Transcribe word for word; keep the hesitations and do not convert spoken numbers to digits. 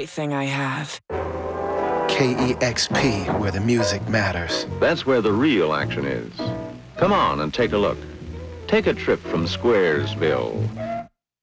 everything I have. K E X P, where the music matters. That's where the real action is. Come on and take a look. Take a trip from Squaresville.